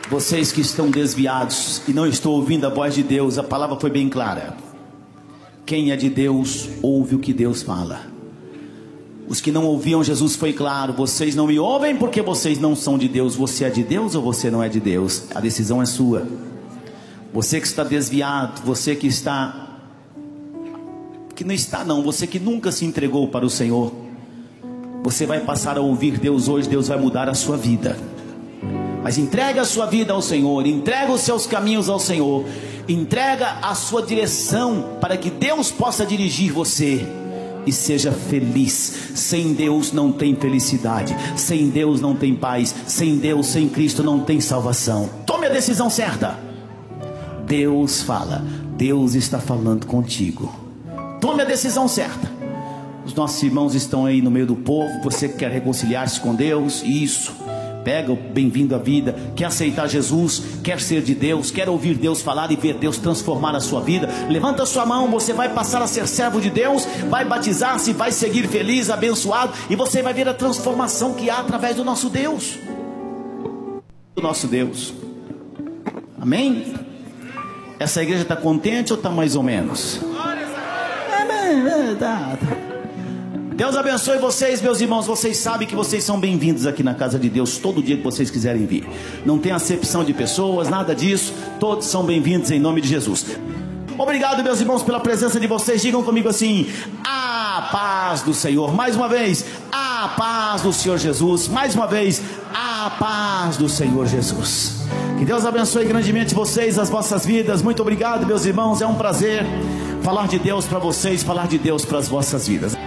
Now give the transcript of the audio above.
Vocês que estão desviados e não estão ouvindo a voz de Deus, a palavra foi bem clara. Quem é de Deus, ouve o que Deus fala. Os que não ouviam Jesus, foi claro: vocês não me ouvem porque vocês não são de Deus. Você é de Deus ou você não é de Deus? A decisão é sua. Você que está desviado, você que não está não, você que nunca se entregou para o Senhor, você vai passar a ouvir Deus hoje. Deus vai mudar a sua vida. Mas entrega a sua vida ao Senhor, entrega os seus caminhos ao Senhor, entrega a sua direção para que Deus possa dirigir você e seja feliz. Sem Deus não tem felicidade, sem Deus não tem paz, sem Deus, sem Cristo não tem salvação. Tome a decisão certa. Deus fala, Deus está falando contigo. Tome a decisão certa. Os nossos irmãos estão aí no meio do povo. Você que quer reconciliar-se com Deus, isso. Pega o bem-vindo à vida, quer aceitar Jesus, quer ser de Deus, quer ouvir Deus falar e ver Deus transformar a sua vida. Levanta a sua mão, você vai passar a ser servo de Deus, vai batizar-se, vai seguir feliz, abençoado, e você vai ver a transformação que há através do nosso Deus. Do nosso Deus. Amém? Essa igreja está contente ou está mais ou menos? Deus abençoe vocês, meus irmãos. Vocês sabem que vocês são bem-vindos aqui na casa de Deus todo dia que vocês quiserem vir. Não tem acepção de pessoas, nada disso. Todos são bem-vindos em nome de Jesus. Obrigado, meus irmãos, pela presença de vocês. Digam comigo assim: a paz do Senhor. Mais uma vez, a paz do Senhor Jesus. Mais uma vez, a paz do Senhor Jesus. Que Deus abençoe grandemente vocês, as vossas vidas. Muito obrigado, meus irmãos. É um prazer falar de Deus para vocês, falar de Deus para as vossas vidas.